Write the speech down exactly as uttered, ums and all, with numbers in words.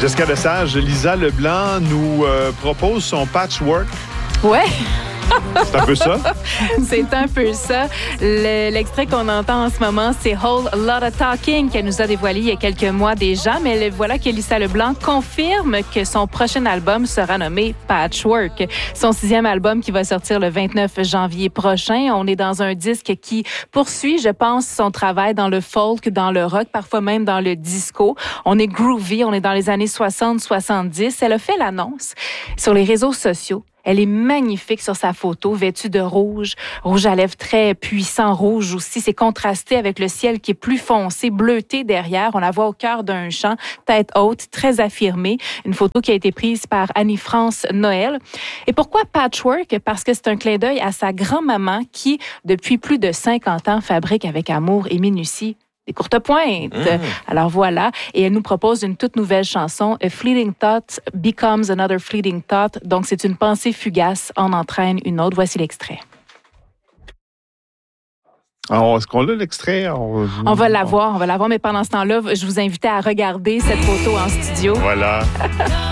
Jessica Lesage, Lisa Leblanc nous euh, propose son patchwork. Ouais. C'est un peu ça? C'est un peu ça. Le, l'extrait qu'on entend en ce moment, c'est Whole Lotta Talking qu'elle nous a dévoilé il y a quelques mois déjà. Mais le, voilà que Lisa Leblanc confirme que son prochain album sera nommé Patchwork. Son sixième album qui va sortir le vingt-neuf janvier prochain. On est dans un disque qui poursuit, je pense, son travail dans le folk, dans le rock, parfois même dans le disco. On est groovy, on est dans les années soixante soixante-dix. Elle a fait l'annonce sur les réseaux sociaux. Elle est magnifique sur sa photo, vêtue de rouge, rouge à lèvres très puissant, rouge aussi. C'est contrasté avec le ciel qui est plus foncé, bleuté derrière. On la voit au cœur d'un champ, tête haute, très affirmée. Une photo qui a été prise par Annie-France Noël. Et pourquoi Patchwork? Parce que c'est un clin d'œil à sa grand-maman qui, depuis plus de cinquante ans, fabrique avec amour et minutie des courtes pointes. Mmh. Alors voilà, et elle nous propose une toute nouvelle chanson, A Fleeting Thought Becomes Another Fleeting Thought. Donc c'est une pensée fugace en entraîne une autre. Voici l'extrait. Alors, est-ce qu'on a l'extrait? On, on va l'avoir, on va l'avoir, mais pendant ce temps-là, je vous invitais à regarder cette photo en studio. Voilà.